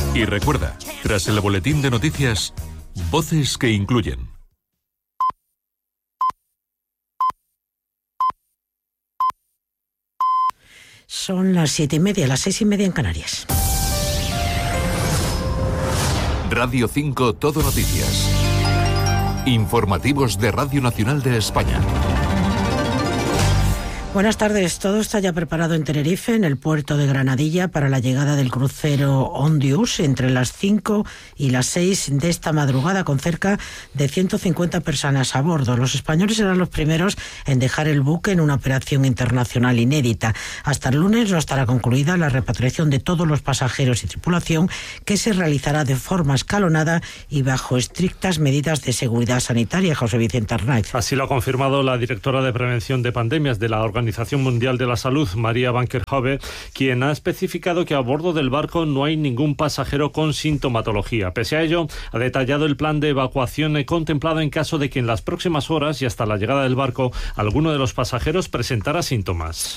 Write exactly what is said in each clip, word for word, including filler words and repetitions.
Y recuerda, tras el boletín de noticias, voces que incluyen. Son las siete y media, las seis y media en Canarias. Radio cinco Todo Noticias. Informativos de Radio Nacional de España. Buenas tardes. Todo está ya preparado en Tenerife, en el puerto de Granadilla, para la llegada del crucero Ondius entre las cinco y las seis de esta madrugada, con cerca de ciento cincuenta personas a bordo. Los españoles serán los primeros en dejar el buque en una operación internacional inédita. Hasta el lunes no estará concluida la repatriación de todos los pasajeros y tripulación, que se realizará de forma escalonada y bajo estrictas medidas de seguridad sanitaria. José Vicente Arnaiz. Así lo ha confirmado la directora de Prevención de Pandemias de la Organización Organización Mundial de la Salud, María Van Kerkhove, quien ha especificado que a bordo del barco no hay ningún pasajero con sintomatología. Pese a ello, ha detallado el plan de evacuación contemplado en caso de que en las próximas horas y hasta la llegada del barco alguno de los pasajeros presentara síntomas.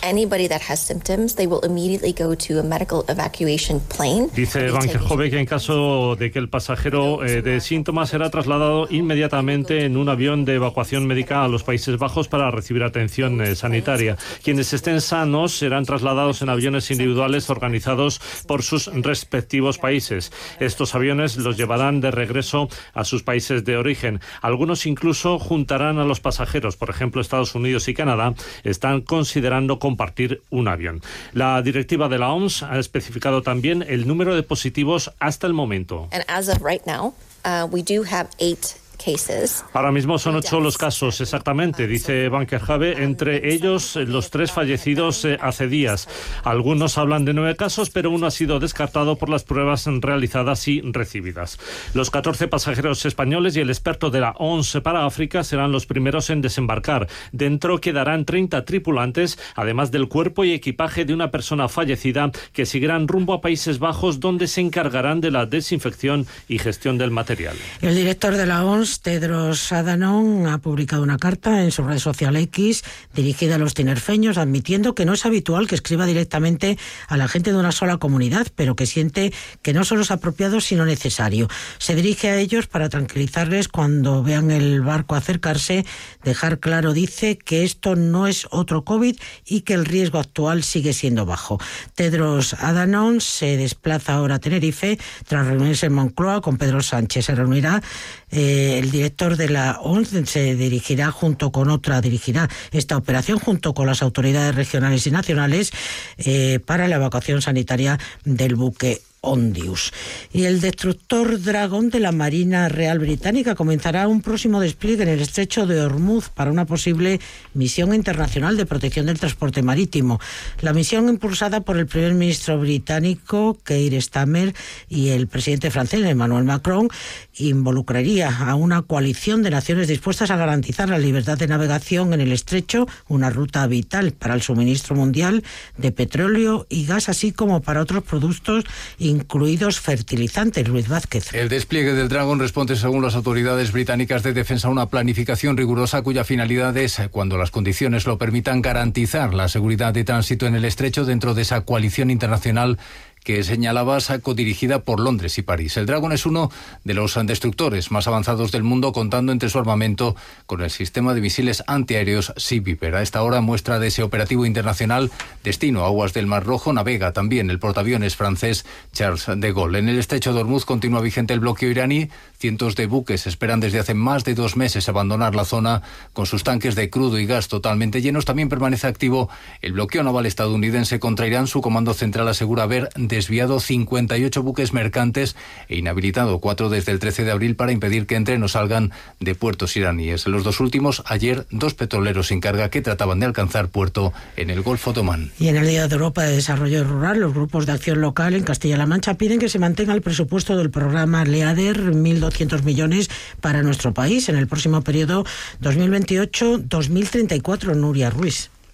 Dice Van Kerkhove que en caso de que el pasajero eh, de síntomas será trasladado inmediatamente en un avión de evacuación médica a los Países Bajos para recibir atención eh, sanitaria. Quienes estén sanos serán trasladados en aviones individuales organizados por sus respectivos países. Estos aviones los llevarán de regreso a sus países de origen. Algunos incluso juntarán a los pasajeros. Por ejemplo, Estados Unidos y Canadá están considerando compartir un avión. La directiva de la O M S ha especificado también el número de positivos hasta el momento. And as of right now, uh, we do have eight cases. Ahora mismo son ocho los casos exactamente, dice Van Kerkhove, entre ellos los tres fallecidos eh, hace días. Algunos hablan de nueve casos, pero uno ha sido descartado por las pruebas realizadas y recibidas. Los catorce pasajeros españoles y el experto de la O M S para África serán los primeros en desembarcar. Dentro quedarán treinta tripulantes, además del cuerpo y equipaje de una persona fallecida, que seguirán rumbo a Países Bajos, donde se encargarán de la desinfección y gestión del material. El director de la O M S, Tedros Adhanom, ha publicado una carta en su red social X dirigida a los tinerfeños, admitiendo que no es habitual que escriba directamente a la gente de una sola comunidad, pero que siente que no solo es apropiado sino necesario. Se dirige a ellos para tranquilizarles cuando vean el barco acercarse, dejar claro, dice, que esto no es otro COVID y que el riesgo actual sigue siendo bajo. Tedros Adhanom se desplaza ahora a Tenerife tras reunirse en Moncloa con Pedro Sánchez. Se reunirá eh, el director de la O M S, se dirigirá junto con otra, dirigirá esta operación junto con las autoridades regionales y nacionales eh, para la evacuación sanitaria del buque Ondius. Y el destructor Dragon de la Marina Real Británica comenzará un próximo despliegue en el estrecho de Hormuz para una posible misión internacional de protección del transporte marítimo. La misión, impulsada por el primer ministro británico Keir Starmer y el presidente francés Emmanuel Macron, involucraría a una coalición de naciones dispuestas a garantizar la libertad de navegación en el estrecho, una ruta vital para el suministro mundial de petróleo y gas, así como para otros productos, incluidos fertilizantes. Luis Vázquez. El despliegue del Dragon responde, según las autoridades británicas de defensa, a una planificación rigurosa cuya finalidad es, cuando las condiciones lo permitan, garantizar la seguridad de tránsito en el estrecho dentro de esa coalición internacional que señalabas, codirigida por Londres y París. El Dragon es uno de los destructores más avanzados del mundo, contando entre su armamento con el sistema de misiles antiaéreos Sea Viper. A esta hora, muestra de ese operativo internacional destino aguas del Mar Rojo, navega también el portaaviones francés Charles de Gaulle. En el estrecho de Hormuz continúa vigente el bloqueo iraní. Cientos de buques esperan desde hace más de dos meses abandonar la zona con sus tanques de crudo y gas totalmente llenos. También permanece activo el bloqueo naval estadounidense contra Irán. Su comando central asegura haber desviado cincuenta y ocho buques mercantes e inhabilitado cuatro desde el trece de abril para impedir que entren o salgan de puertos iraníes. En los dos últimos, ayer, dos petroleros sin carga que trataban de alcanzar puerto en el Golfo Otomán. Y en el Día de Europa de Desarrollo Rural, los grupos de acción local en Castilla-La Mancha piden que se mantenga el presupuesto del programa LEADER, mil doscientos millones para nuestro país en el próximo periodo dos mil veintiocho dos mil treinta y cuatro. Nuria Ruiz.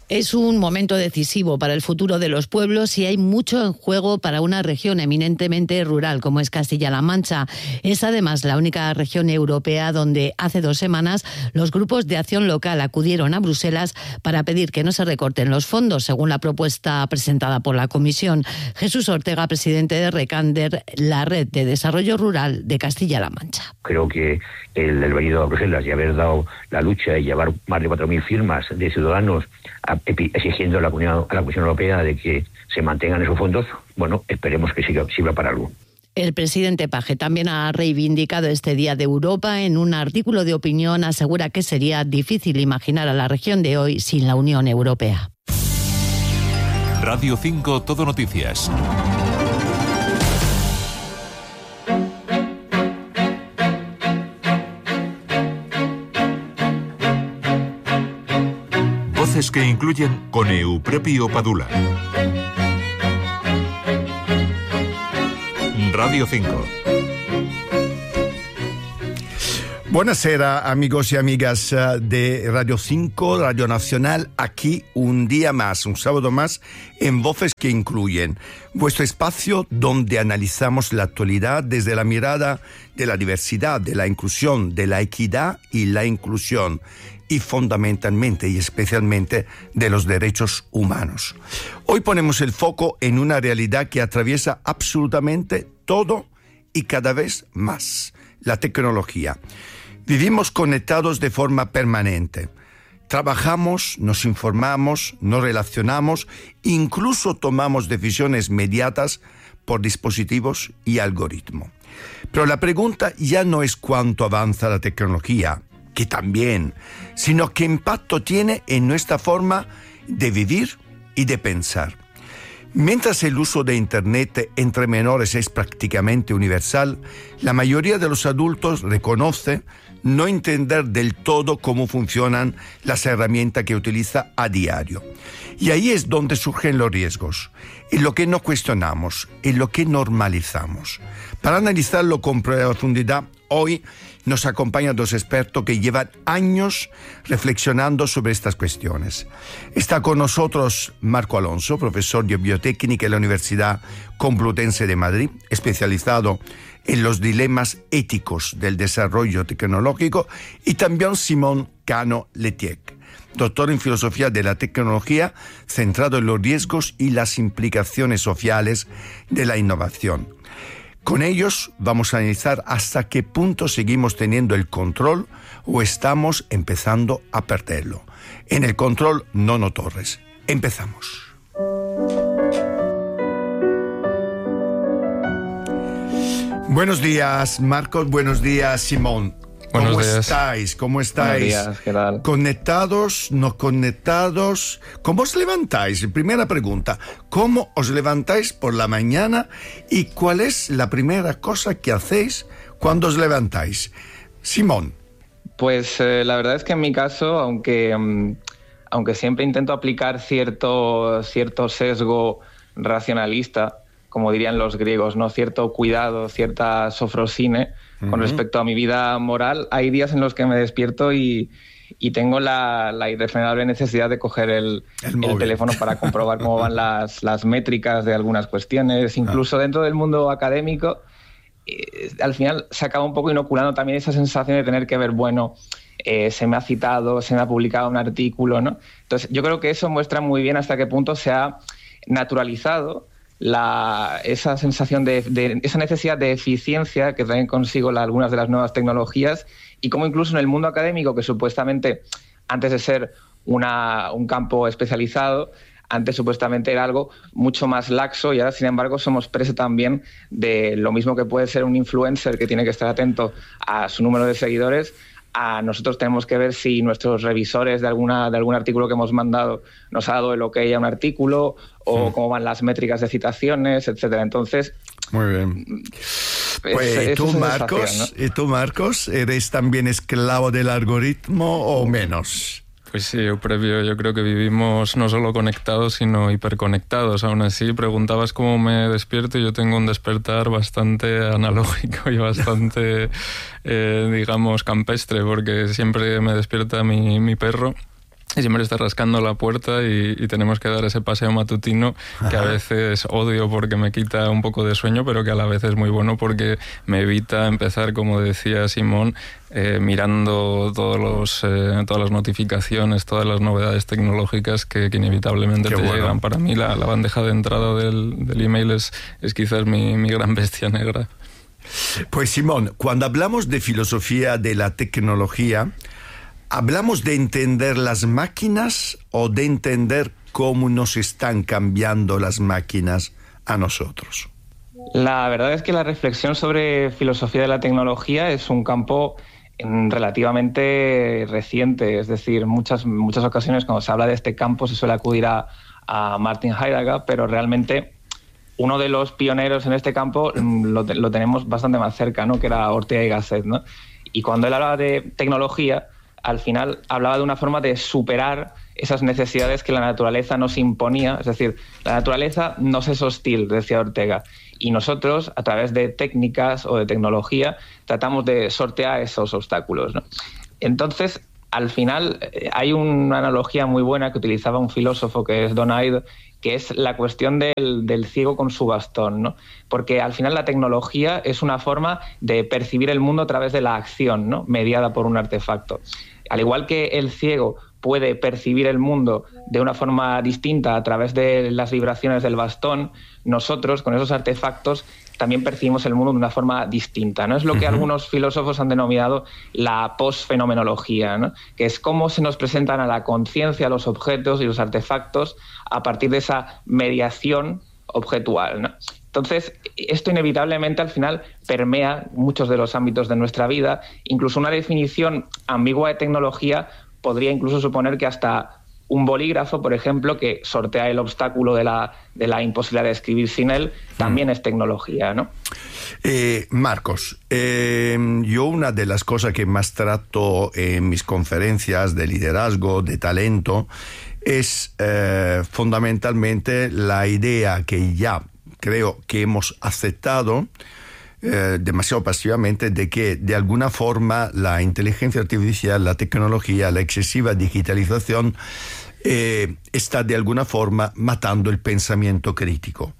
Es un momento decisivo para el futuro de los pueblos y hay mucho en juego para una región eminentemente rural como es Castilla-La Mancha. Es además la única región europea donde hace dos semanas los grupos de acción local acudieron a Bruselas para pedir que no se recorten los fondos, según la propuesta presentada por la Comisión. Jesús Ortega, presidente de Recander, la red de desarrollo rural de Castilla-La Mancha. Creo que el, el venido a Bruselas y haber dado la lucha y llevar más de cuatro mil firmas de ciudadanos a, exigiendo a la, Unión, a la Comisión Europea de que se mantengan esos fondos, bueno, esperemos que sirva, sirva para algo. El presidente Page también ha reivindicado este Día de Europa. En un artículo de opinión asegura que sería difícil imaginar a la región de hoy sin la Unión Europea. Radio cinco Todo Noticias. Voces que incluyen con Euprepio Padula. Radio cinco. Buonasera amigos y amigas de Radio cinco, Radio Nacional, aquí un día más, un sábado más, en Voces que Incluyen, vuestro espacio donde analizamos la actualidad desde la mirada de la diversidad, de la inclusión, de la equidad y la inclusión, y fundamentalmente y especialmente de los derechos humanos. Hoy ponemos el foco en una realidad que atraviesa absolutamente todo y cada vez más, la tecnología. Vivimos conectados de forma permanente. Trabajamos, nos informamos, nos relacionamos, incluso tomamos decisiones inmediatas por dispositivos y algoritmos. Pero la pregunta ya no es cuánto avanza la tecnología, que también, sino qué impacto tiene en nuestra forma de vivir y de pensar. Mientras el uso de Internet entre menores es prácticamente universal, la mayoría de los adultos reconoce no entender del todo cómo funcionan las herramientas que utiliza a diario. Y ahí es donde surgen los riesgos, en lo que no cuestionamos, en lo que normalizamos. Para analizarlo con profundidad, hoy nos acompañan dos expertos que llevan años reflexionando sobre estas cuestiones. Está con nosotros Marco Alonso, profesor de biotécnica en la Universidad Complutense de Madrid, especializado en los dilemas éticos del desarrollo tecnológico, y también Simón Cano Letiec, doctor en filosofía de la tecnología, centrado en los riesgos y las implicaciones sociales de la innovación. Con ellos vamos a analizar hasta qué punto seguimos teniendo el control o estamos empezando a perderlo. En el control, Nono Torres. Empezamos. Buenos días, Marcos. Buenos días, Simón. Buenos ¿Cómo días. estáis? ¿Cómo estáis? Buenos días, ¿qué tal? ¿Conectados? ¿No conectados? ¿Cómo os levantáis? Primera pregunta. ¿Cómo os levantáis por la mañana y cuál es la primera cosa que hacéis cuando os levantáis? Simón. Pues eh, la verdad es que en mi caso, aunque, um, aunque siempre intento aplicar cierto, cierto sesgo racionalista, como dirían los griegos, ¿no? Cierto cuidado, cierta sofrosine, uh-huh, con respecto a mi vida moral, hay días en los que me despierto y, y tengo la, la irrefrenable necesidad de coger el, el, el teléfono para comprobar cómo van las, las métricas de algunas cuestiones. Incluso ah. dentro del mundo académico, eh, al final se acaba un poco inoculando también esa sensación de tener que ver, bueno, eh, se me ha citado, se me ha publicado un artículo, ¿no? Entonces yo creo que eso muestra muy bien hasta qué punto se ha naturalizado La, esa sensación de, de esa necesidad de eficiencia que traen consigo la, algunas de las nuevas tecnologías, y como incluso en el mundo académico, que supuestamente antes de ser una, un campo especializado, antes supuestamente era algo mucho más laxo, y ahora sin embargo somos presa también de lo mismo que puede ser un influencer que tiene que estar atento a su número de seguidores. A nosotros tenemos que ver si nuestros revisores de alguna de algún artículo que hemos mandado nos ha dado el ok a un artículo, o sí, cómo van las métricas de citaciones, etcétera. Entonces, muy bien. Pues, es, ¿tú, Marcos, ¿no? ¿Y tú, Marcos, eres también esclavo del algoritmo o menos? Pues sí, yo previo, yo creo que vivimos no solo conectados, sino hiperconectados. Aún así, preguntabas cómo me despierto, y yo tengo un despertar bastante analógico y bastante, eh, digamos, campestre, porque siempre me despierta mi, mi perro. y siempre está rascando la puerta y, y tenemos que dar ese paseo matutino que a veces odio porque me quita un poco de sueño, pero que a la vez es muy bueno porque me evita empezar, como decía Simón, eh, mirando todos los, eh, todas las notificaciones, todas las novedades tecnológicas que, que inevitablemente Qué te bueno. llegan. Para mí la, la bandeja de entrada del, del email es, es quizás mi, mi gran bestia negra. Pues Simón, cuando hablamos de filosofía de la tecnología, ¿hablamos de entender las máquinas o de entender cómo nos están cambiando las máquinas a nosotros? La verdad es que la reflexión sobre filosofía de la tecnología es un campo relativamente reciente. Es decir, muchas, muchas ocasiones cuando se habla de este campo se suele acudir a, a Martin Heidegger, pero realmente uno de los pioneros en este campo lo, lo tenemos bastante más cerca, ¿no? Que era Ortega y Gasset, ¿no? Y cuando él hablaba de tecnología, al final hablaba de una forma de superar esas necesidades que la naturaleza nos imponía. Es decir, la naturaleza nos es hostil, decía Ortega, y nosotros, a través de técnicas o de tecnología, tratamos de sortear esos obstáculos, ¿no? Entonces, al final, hay una analogía muy buena que utilizaba un filósofo que es Don Aid, que es la cuestión del, del ciego con su bastón, ¿no? Porque al final la tecnología es una forma de percibir el mundo a través de la acción, ¿no? Mediada por un artefacto. Al igual que el ciego puede percibir el mundo de una forma distinta a través de las vibraciones del bastón, nosotros con esos artefactos también percibimos el mundo de una forma distinta, ¿no? Es lo que uh-huh. algunos filósofos han denominado la posfenomenología, ¿no? Que es cómo se nos presentan a la conciencia los objetos y los artefactos a partir de esa mediación objetual, ¿no? Entonces, esto inevitablemente al final permea muchos de los ámbitos de nuestra vida. Incluso una definición ambigua de tecnología podría incluso suponer que hasta un bolígrafo, por ejemplo, que sortea el obstáculo de la, de la imposibilidad de escribir sin él, también mm. es tecnología, ¿no? Eh, Marcos, eh, yo una de las cosas que más trato en mis conferencias de liderazgo, de talento, es eh, fundamentalmente la idea que ya creo que hemos aceptado eh, demasiado pasivamente de que de alguna forma la inteligencia artificial, la tecnología, la excesiva digitalización eh, está de alguna forma matando el pensamiento crítico.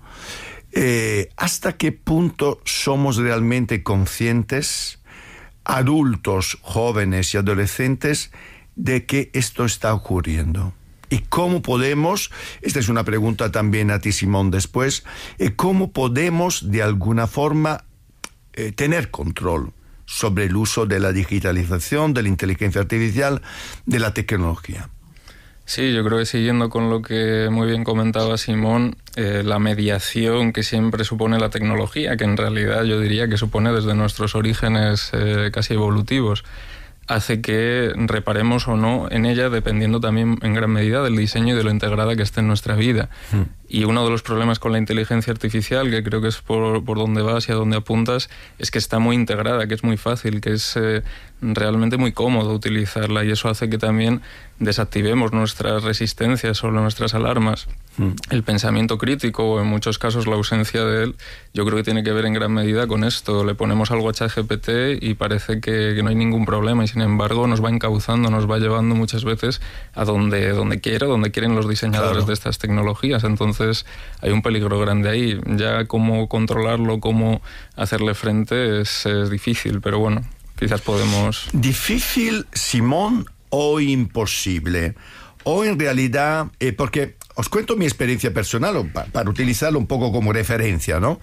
Eh, ¿Hasta qué punto somos realmente conscientes, adultos, jóvenes y adolescentes, de que esto está ocurriendo? ¿Y cómo podemos, esta es una pregunta también a ti, Simón, después, cómo podemos de alguna forma eh, tener control sobre el uso de la digitalización, de la inteligencia artificial, de la tecnología? Sí, yo creo que siguiendo con lo que muy bien comentaba Simón, eh, la mediación que siempre supone la tecnología, que en realidad yo diría que supone desde nuestros orígenes eh, casi evolutivos, hace que reparemos o no en ella dependiendo también en gran medida del diseño y de lo integrada que esté en nuestra vida. Mm. Y uno de los problemas con la inteligencia artificial, que creo que es por, por donde vas y a donde apuntas, es que está muy integrada, que es muy fácil, que es eh, realmente muy cómodo utilizarla, y eso hace que también desactivemos nuestras resistencias o nuestras alarmas. Mm. El pensamiento crítico, o en muchos casos la ausencia de él, yo creo que tiene que ver en gran medida con esto. Le ponemos algo a ChatGPT y parece que, que no hay ningún problema, y sin embargo nos va encauzando, nos va llevando muchas veces a donde, donde quiera, donde quieren los diseñadores claro. de estas tecnologías. Entonces hay un peligro grande ahí. Ya cómo controlarlo, cómo hacerle frente es, es difícil, pero bueno, quizás podemos... ¿Difícil, Simón, o imposible? O en realidad, eh, porque os cuento mi experiencia personal pa, para utilizarlo un poco como referencia, ¿no?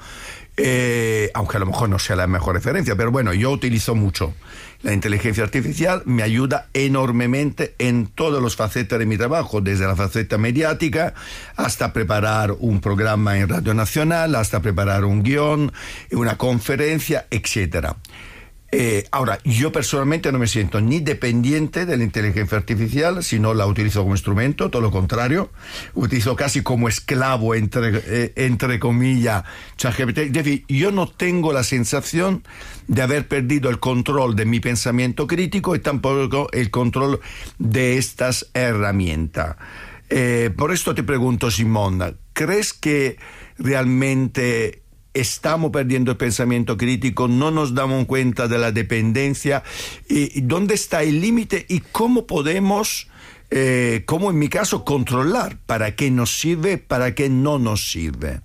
Eh, aunque a lo mejor no sea la mejor referencia, pero bueno, yo utilizo mucho la inteligencia artificial, me ayuda enormemente en todas las facetas de mi trabajo, desde la faceta mediática hasta preparar un programa en Radio Nacional, hasta preparar un guión, una conferencia, etcétera. Eh, ahora, yo personalmente no me siento ni dependiente de la inteligencia artificial, sino la utilizo como instrumento, todo lo contrario, utilizo casi como esclavo, entre, eh, entre comillas, ChatGPT. Es decir, yo no tengo la sensación de haber perdido el control de mi pensamiento crítico y tampoco el control de estas herramientas. Eh, por esto te pregunto, Simón, ¿crees que realmente estamos perdiendo el pensamiento crítico, no nos damos cuenta de la dependencia? ¿Y dónde está el límite y cómo podemos eh, como en mi caso, controlar para qué nos sirve, para qué no nos sirve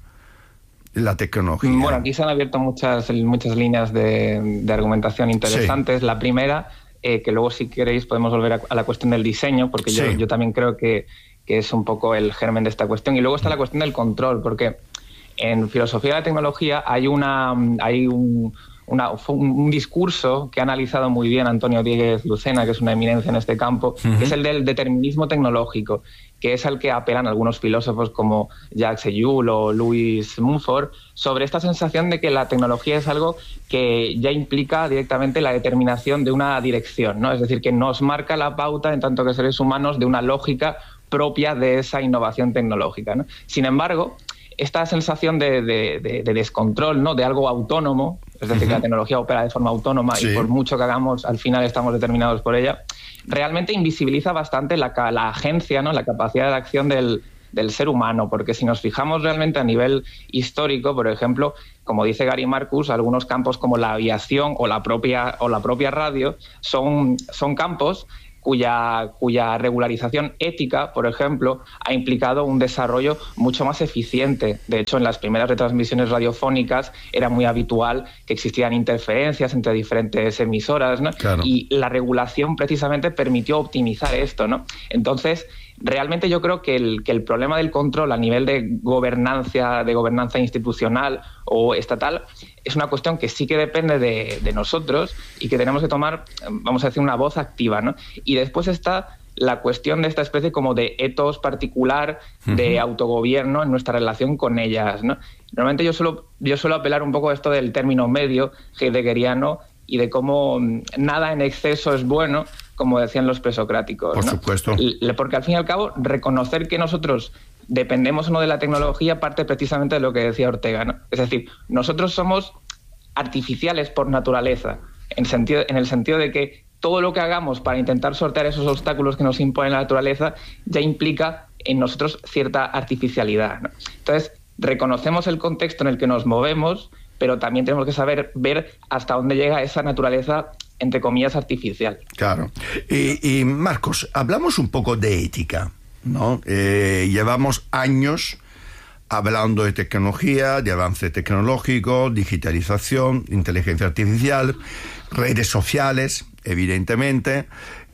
la tecnología. Bueno, aquí se han abierto muchas, muchas líneas de, de argumentación interesantes. Sí. La primera, eh, que luego si queréis podemos volver a, a la cuestión del diseño, porque sí. yo, yo también creo que, que es un poco el germen de esta cuestión. Y luego está la cuestión del control, porque en filosofía de la tecnología hay, una, hay un, una, un discurso que ha analizado muy bien Antonio Dieguez Lucena, que es una eminencia en este campo, uh-huh. que es el del determinismo tecnológico, que es al que apelan algunos filósofos como Jacques Ellul o Louis Mumford, sobre esta sensación de que la tecnología es algo que ya implica directamente la determinación de una dirección, ¿no? Es decir, que nos marca la pauta, en tanto que seres humanos, de una lógica propia de esa innovación tecnológica, ¿no? Sin embargo, esta sensación de, de, de, de descontrol, ¿no? De algo autónomo, es decir, uh-huh. que la tecnología opera de forma autónoma sí. y por mucho que hagamos, al final estamos determinados por ella, realmente invisibiliza bastante la, la agencia, ¿no? La capacidad de acción del, del ser humano, porque si nos fijamos realmente a nivel histórico, por ejemplo, como dice Gary Marcus, algunos campos como la aviación o la propia, o la propia radio son, son campos Cuya, cuya regularización ética, por ejemplo, ha implicado un desarrollo mucho más eficiente. De hecho, en las primeras retransmisiones radiofónicas era muy habitual que existieran interferencias entre diferentes emisoras, ¿no? Claro. Y la regulación precisamente permitió optimizar esto, ¿no? Entonces, realmente yo creo que el, que el problema del control a nivel de gobernanza, de gobernanza institucional o estatal es una cuestión que sí que depende de, de nosotros y que tenemos que tomar, vamos a decir, una voz activa, ¿no? Y después está la cuestión de esta especie como de etos particular de uh-huh. autogobierno en nuestra relación con ellas, ¿no? Normalmente yo suelo, yo suelo apelar un poco a esto del término medio heideggeriano y de cómo nada en exceso es bueno, como decían los presocráticos, Por ¿no? supuesto. Porque al fin y al cabo, reconocer que nosotros dependemos o no de la tecnología parte precisamente de lo que decía Ortega, ¿no? Es decir, nosotros somos artificiales por naturaleza, en, sentido, en el sentido de que todo lo que hagamos para intentar sortear esos obstáculos que nos impone la naturaleza ya implica en nosotros cierta artificialidad, ¿no? Entonces, reconocemos el contexto en el que nos movemos, pero también tenemos que saber ver hasta dónde llega esa naturaleza, entre comillas, artificial. Claro. Y, y Marcos, hablamos un poco de ética, ¿no? Eh, llevamos años hablando de tecnología, de avance tecnológico, digitalización, inteligencia artificial, redes sociales, evidentemente.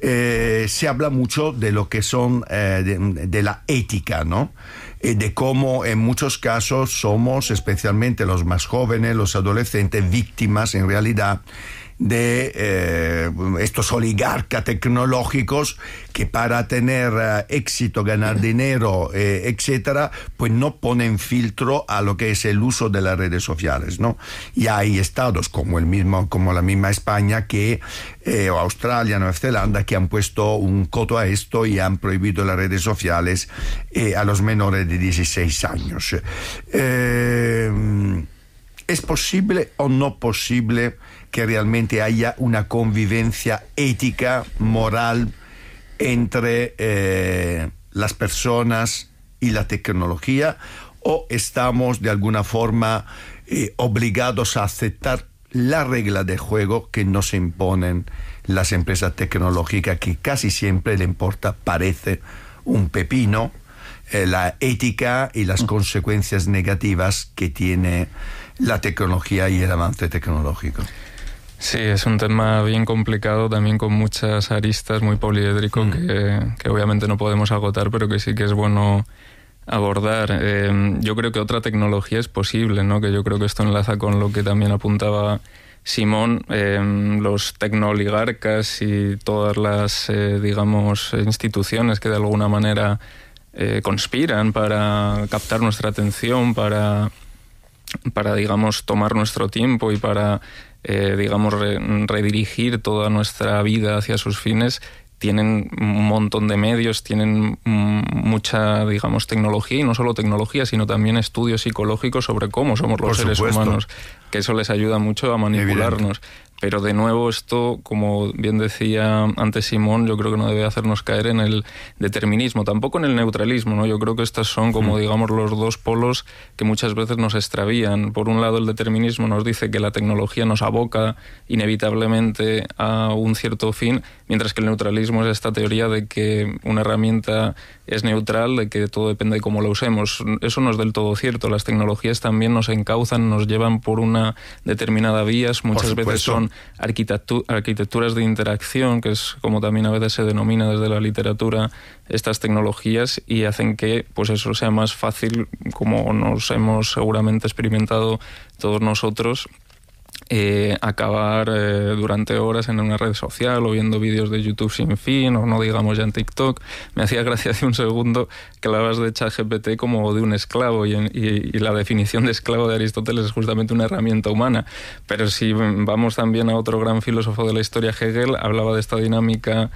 Eh, se habla mucho de lo que son eh, de, de la ética, ¿no? Eh, de cómo en muchos casos somos, especialmente los más jóvenes, los adolescentes, víctimas en realidad de eh, estos oligarcas tecnológicos que para tener eh, éxito, ganar dinero, eh, etcétera, pues no ponen filtro a lo que es el uso de las redes sociales, ¿no? Y hay estados como el mismo, como la misma España que eh, o Australia, Nueva Zelanda, que han puesto un coto a esto y han prohibido las redes sociales eh, a los menores de dieciséis años. Eh, ¿Es posible o no posible que realmente haya una convivencia ética, moral, entre eh, las personas y la tecnología? ¿O estamos de alguna forma eh, obligados a aceptar la regla de juego que nos imponen las empresas tecnológicas, que casi siempre le importa, parece, un pepino, eh, la ética y las consecuencias negativas que tiene la tecnología y el avance tecnológico? Sí, es un tema bien complicado, también con muchas aristas, muy poliédrico, mm. que, que obviamente no podemos agotar, pero que sí que es bueno abordar. Eh, yo creo que otra tecnología es posible, ¿no? Que yo creo que esto enlaza con lo que también apuntaba Simón. Eh, los tecnooligarcas y todas las, eh, digamos, instituciones que de alguna manera eh, conspiran para captar nuestra atención, para, para digamos, tomar nuestro tiempo y para Eh, digamos, re, redirigir toda nuestra vida hacia sus fines, tienen un montón de medios, tienen mucha, digamos, tecnología, y no solo tecnología, sino también estudios psicológicos sobre cómo somos los Por seres supuesto. humanos que eso les ayuda mucho a manipularnos. Evidente. Pero de nuevo esto, como bien decía antes Simón, yo creo que no debe hacernos caer en el determinismo, tampoco en el neutralismo, ¿no? Yo creo que estos son como, digamos, los dos polos que muchas veces nos extravían. Por un lado, el determinismo nos dice que la tecnología nos aboca inevitablemente a un cierto fin, mientras que el neutralismo es esta teoría de que una herramienta es neutral, de que todo depende de cómo la usemos. Eso no es del todo cierto. Las tecnologías también nos encauzan, nos llevan por una determinada vía, muchas veces son Arquitectu- arquitecturas de interacción, que es como también a veces se denomina desde la literatura estas tecnologías, y hacen que pues eso sea más fácil, como nos hemos seguramente experimentado todos nosotros, Eh, acabar eh, durante horas en una red social o viendo vídeos de YouTube sin fin, o no digamos ya en TikTok. Me hacía gracia hace un segundo que hablabas de ChatGPT como de un esclavo, y, y, y la definición de esclavo de Aristóteles es justamente una herramienta humana. Pero si vamos también a otro gran filósofo de la historia, Hegel, hablaba de esta dinámica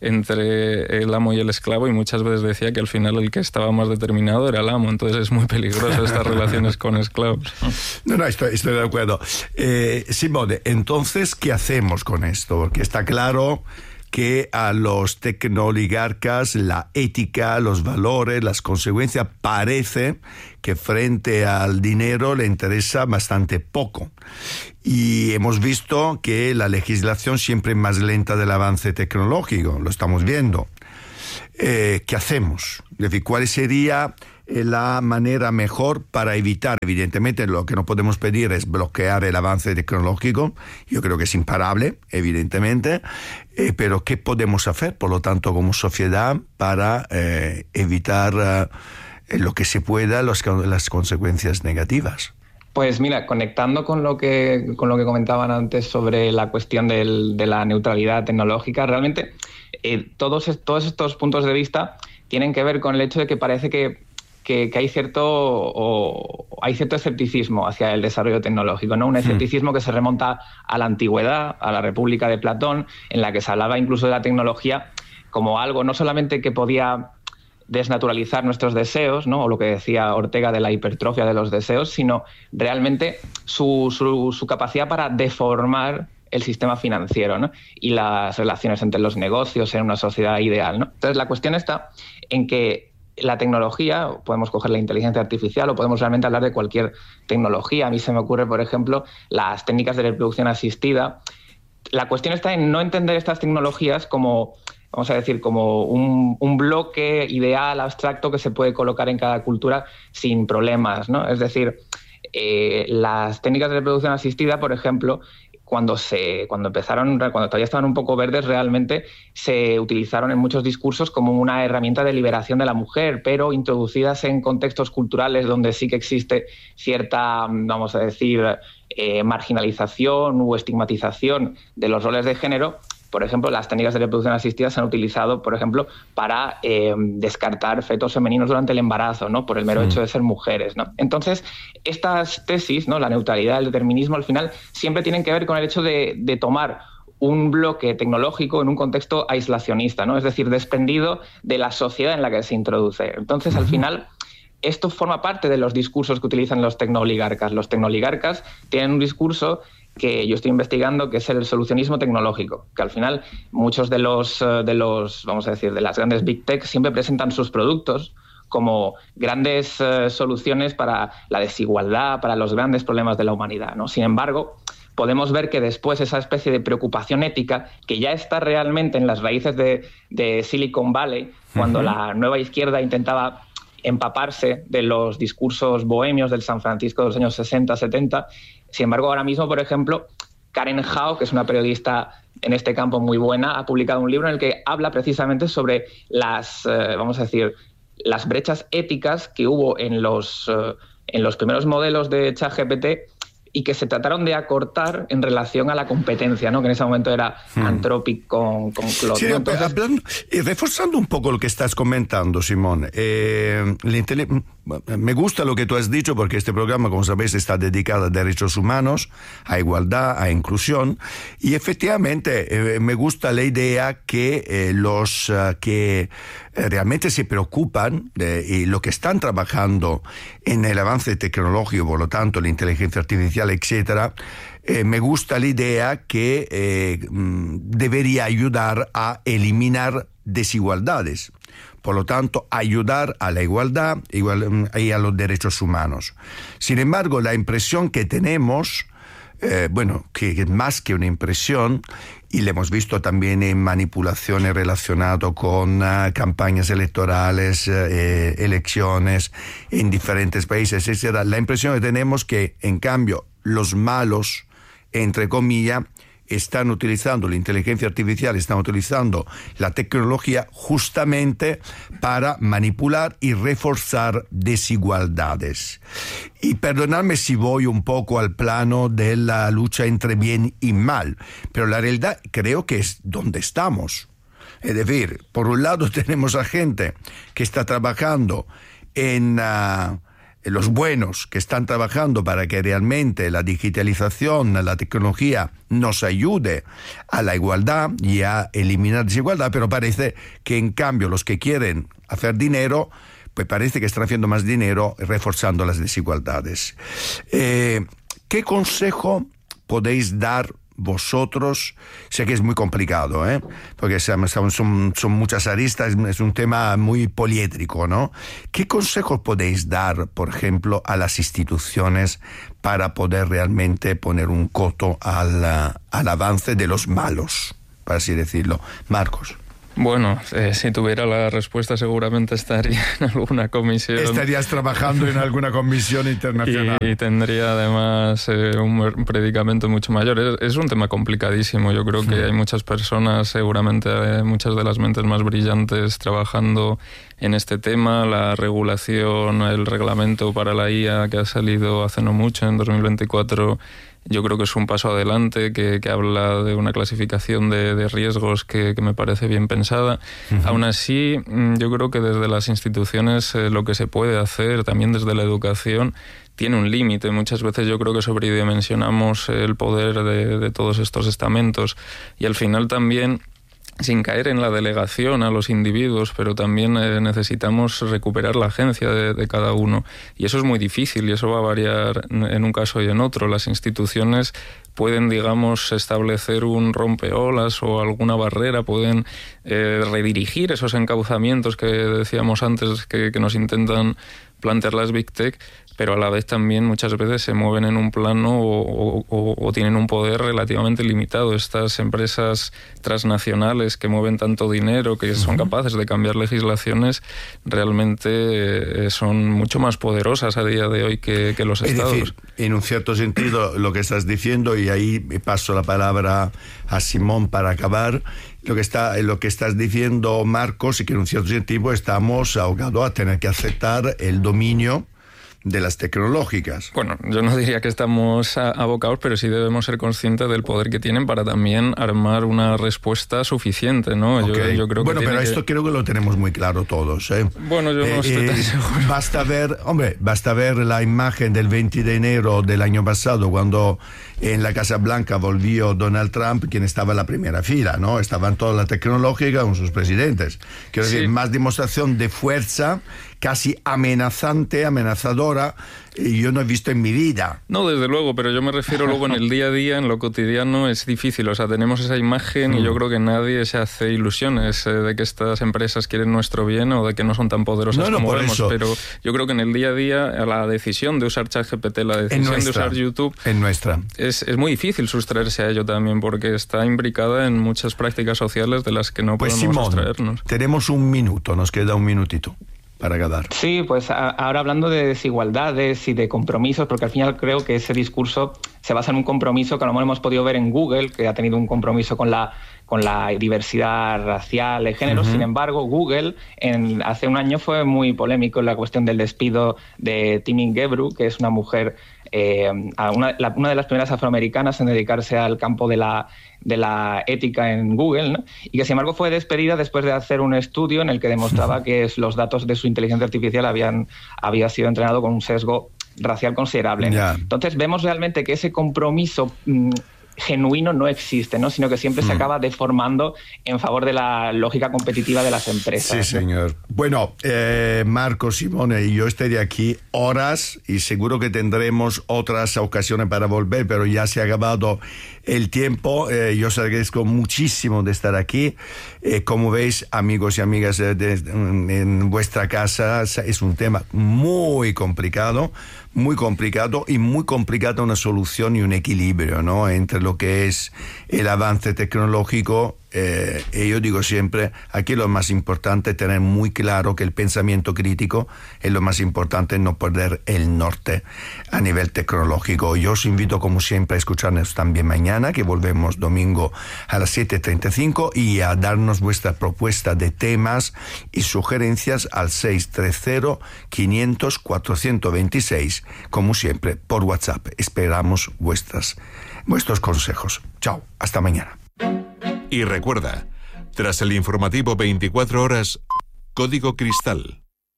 entre el amo y el esclavo, y muchas veces decía que al final el que estaba más determinado era el amo. Entonces es muy peligroso estas relaciones con esclavos. No, no, estoy, estoy de acuerdo. Eh, Simone, entonces, ¿qué hacemos con esto? Porque está claro que a los tecnooligarcas la ética, los valores, las consecuencias, parece que frente al dinero le interesa bastante poco. Y hemos visto que la legislación siempre es más lenta del avance tecnológico, lo estamos viendo. Eh, ¿Qué hacemos? Es decir, ¿cuál sería la manera mejor para evitar? Evidentemente, lo que no podemos pedir es bloquear el avance tecnológico. Yo creo que es imparable, evidentemente. Eh, pero ¿qué podemos hacer, por lo tanto, como sociedad, para eh, evitar eh, lo que se pueda los, las consecuencias negativas? Pues mira, conectando con lo que con lo que comentaban antes sobre la cuestión del, de la neutralidad tecnológica, realmente eh, todos, todos estos puntos de vista tienen que ver con el hecho de que parece que, que, que hay cierto o, hay cierto escepticismo hacia el desarrollo tecnológico, ¿no? Un escepticismo que se remonta a la antigüedad, a la República de Platón, en la que se hablaba incluso de la tecnología como algo no solamente que podía desnaturalizar nuestros deseos, ¿no? O lo que decía Ortega de la hipertrofia de los deseos, sino realmente su, su, su capacidad para deformar el sistema financiero, ¿no? Y las relaciones entre los negocios en una sociedad ideal, ¿no? Entonces la cuestión está en que la tecnología, podemos coger la inteligencia artificial o podemos realmente hablar de cualquier tecnología. A mí se me ocurre, por ejemplo, las técnicas de reproducción asistida. La cuestión está en no entender estas tecnologías como, vamos a decir, como un, un bloque ideal, abstracto, que se puede colocar en cada cultura sin problemas, ¿no? Es decir, eh, las técnicas de reproducción asistida, por ejemplo, cuando se cuando empezaron, cuando todavía estaban un poco verdes, realmente se utilizaron en muchos discursos como una herramienta de liberación de la mujer, pero introducidas en contextos culturales donde sí que existe cierta, vamos a decir, eh, marginalización u estigmatización de los roles de género. Por ejemplo, las técnicas de reproducción asistida se han utilizado, por ejemplo, para eh, descartar fetos femeninos durante el embarazo, ¿no? Por el mero sí. hecho de ser mujeres, ¿no? Entonces, estas tesis, ¿no? La neutralidad, el determinismo, al final, siempre tienen que ver con el hecho de, de tomar un bloque tecnológico en un contexto aislacionista, ¿no? Es decir, desprendido de la sociedad en la que se introduce. Entonces, al final, esto forma parte de los discursos que utilizan los tecnooligarcas. Los tecnooligarcas tienen un discurso que yo estoy investigando, que es el solucionismo tecnológico, que al final muchos de los, de los, vamos a decir, de las grandes big tech siempre presentan sus productos como grandes uh, soluciones para la desigualdad, para los grandes problemas de la humanidad, ¿no? Sin embargo, podemos ver que después esa especie de preocupación ética, que ya está realmente en las raíces de, de Silicon Valley, cuando uh-huh. la nueva izquierda intentaba empaparse de los discursos bohemios del San Francisco de los años sesenta, setenta. Sin embargo, ahora mismo, por ejemplo, Karen Hao, que es una periodista en este campo muy buena, ha publicado un libro en el que habla precisamente sobre las, eh, vamos a decir, las brechas éticas que hubo en los, eh, en los primeros modelos de ChatGPT y que se trataron de acortar en relación a la competencia, ¿no? Que en ese momento era hmm. Anthropic con, con Claude. Sí, Entonces... hablando, eh, reforzando un poco lo que estás comentando, Simón, eh, la intele- me gusta lo que tú has dicho porque este programa, como sabéis, está dedicado a derechos humanos, a igualdad, a inclusión, y efectivamente eh, me gusta la idea que eh, los uh, que realmente se preocupan de, y lo que están trabajando en el avance tecnológico, por lo tanto la inteligencia artificial, etcétera, eh, me gusta la idea que eh, debería ayudar a eliminar desigualdades. Por lo tanto, ayudar a la igualdad igual, y a los derechos humanos. Sin embargo, la impresión que tenemos, eh, bueno, que es más que una impresión, y lo hemos visto también en manipulaciones relacionadas con uh, campañas electorales, eh, elecciones en diferentes países, etcétera. La impresión que tenemos que, en cambio, los malos, entre comillas, están utilizando la inteligencia artificial, están utilizando la tecnología justamente para manipular y reforzar desigualdades. Y perdonadme si voy un poco al plano de la lucha entre bien y mal, pero la realidad creo que es donde estamos. Es decir, por un lado tenemos a gente que está trabajando en... Uh, los buenos que están trabajando para que realmente la digitalización, la tecnología nos ayude a la igualdad y a eliminar desigualdad, pero parece que en cambio los que quieren hacer dinero, pues parece que están haciendo más dinero reforzando las desigualdades. Eh, ¿Qué consejo podéis dar vosotros? Sé que es muy complicado, ¿eh? Porque son, son, son muchas aristas, es un tema muy poliédrico, ¿no? ¿Qué consejos podéis dar, por ejemplo, a las instituciones para poder realmente poner un coto al, al avance de los malos, para así decirlo? Marcos. Bueno, eh, si tuviera la respuesta seguramente estaría en alguna comisión. Estarías trabajando en alguna comisión internacional. Y, y tendría además eh, un predicamento mucho mayor. Es, es un tema complicadísimo. Yo creo sí. que hay muchas personas, seguramente eh, muchas de las mentes más brillantes trabajando en este tema. La regulación, el reglamento para la I A que ha salido hace no mucho, en dos mil veinticuatro, yo creo que es un paso adelante, que, que habla de una clasificación de, de riesgos que, que me parece bien pensada. Uh-huh. Aún así, yo creo que desde las instituciones eh, lo que se puede hacer, también desde la educación, tiene un límite. Muchas veces yo creo que sobredimensionamos el poder de, de todos estos estamentos, y al final también, sin caer en la delegación a los individuos, pero también eh, necesitamos recuperar la agencia de, de cada uno. Y eso es muy difícil, y eso va a variar en un caso y en otro. Las instituciones pueden, digamos, establecer un rompeolas o alguna barrera, pueden eh, redirigir esos encauzamientos que decíamos antes que, que nos intentan plantear las Big Tech, pero a la vez también muchas veces se mueven en un plano o, o, o tienen un poder relativamente limitado. Estas empresas transnacionales que mueven tanto dinero, que son capaces de cambiar legislaciones, realmente eh, son mucho más poderosas a día de hoy que, que los es estados. Decir, en un cierto sentido, lo que estás diciendo, y ahí paso la palabra a Simón para acabar, lo que está, lo que estás diciendo, Marcos, y que en un cierto sentido estamos ahogados a tener que aceptar el dominio de las tecnológicas. Bueno, yo no diría que estamos abocados, pero sí debemos ser conscientes del poder que tienen para también armar una respuesta suficiente, ¿no? Okay. Yo, yo creo bueno, que pero que... esto creo que lo tenemos muy claro todos, ¿eh? Bueno, yo no eh, estoy tan eh, seguro. Basta ver, hombre, basta ver la imagen del veinte de enero del año pasado, cuando en la Casa Blanca volvió Donald Trump, quien estaba en la primera fila, ¿no? Estaban toda la tecnológica con sus presidentes. Quiero sí. decir, más demostración de fuerza, casi amenazante, amenazadora, y yo no he visto en mi vida. No, desde luego, pero yo me refiero luego en el día a día, en lo cotidiano, es difícil. O sea, tenemos esa imagen mm. y yo creo que nadie se hace ilusiones eh, de que estas empresas quieren nuestro bien o de que no son tan poderosas no, no, como vemos. Eso. Pero yo creo que en el día a día, la decisión de usar ChatGPT, la decisión nuestra, de usar YouTube, en nuestra. Es, es muy difícil sustraerse a ello también, porque está imbricada en muchas prácticas sociales de las que no pues podemos Simón, sustraernos. Tenemos un minuto, nos queda un minutito para acabar. Sí, pues a, ahora hablando de desigualdades y de compromisos, porque al final creo que ese discurso se basa en un compromiso que a lo mejor hemos podido ver en Google, que ha tenido un compromiso con la con la diversidad racial de género. Uh-huh. Sin embargo, Google en, hace un año fue muy polémico en la cuestión del despido de Timi Gebru, que es una mujer eh, a una, la, una de las primeras afroamericanas en dedicarse al campo de la, de la ética en Google, ¿no? Y que sin embargo fue despedida después de hacer un estudio en el que demostraba que los datos de su inteligencia artificial habían había sido entrenado con un sesgo racial considerable, ¿no? Yeah. Entonces vemos realmente que ese compromiso mmm, genuino no existe, ¿no? Sino que siempre mm. se acaba deformando en favor de la lógica competitiva de las empresas. Sí, señor. Bueno, eh, Marco, Simone y yo estaré aquí horas y seguro que tendremos otras ocasiones para volver, pero ya se ha acabado el tiempo. Eh, yo os agradezco muchísimo de estar aquí. Eh, como veis, amigos y amigas de, de, en vuestra casa, es un tema muy complicado, muy complicado y muy complicado una solución y un equilibrio, ¿no? Entre lo que es el avance tecnológico. Eh, y yo digo siempre, aquí lo más importante es tener muy claro que el pensamiento crítico es lo más importante, no perder el norte a nivel tecnológico. Yo os invito como siempre a escucharnos también mañana, que volvemos domingo a las siete treinta y cinco, y a darnos vuestra propuesta de temas y sugerencias al seis tres cero, quinientos, cuatrocientos veintiséis, como siempre por WhatsApp. Esperamos vuestras, vuestros consejos. Chao, hasta mañana. Y recuerda, tras el informativo veinticuatro horas, Código Cristal.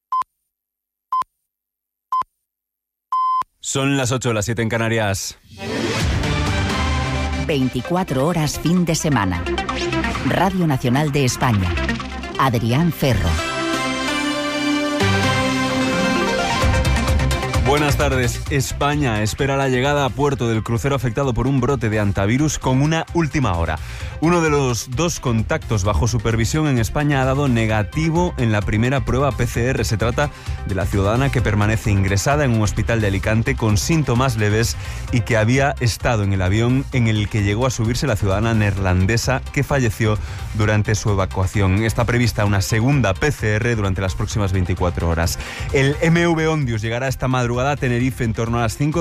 Son las ocho, las siete en Canarias. veinticuatro horas fin de semana. Radio Nacional de España. Adrián Ferro. Buenas tardes. España espera la llegada a puerto del crucero afectado por un brote de hantavirus con una última hora. Uno de los dos contactos bajo supervisión en España ha dado negativo en la primera prueba P C R. Se trata de la ciudadana que permanece ingresada en un hospital de Alicante con síntomas leves y que había estado en el avión en el que llegó a subirse la ciudadana neerlandesa que falleció durante su evacuación. Está prevista una segunda P C R durante las próximas veinticuatro horas. El M V Ondius llegará esta madrugada a Tenerife en torno a las cinco